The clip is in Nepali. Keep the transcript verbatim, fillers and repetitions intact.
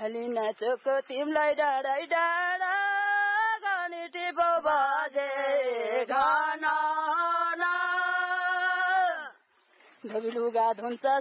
हलिन चोक तिमलाई डाँडै डाँडा गनी टिपो बजे घन धोबी लुगा धुन्छ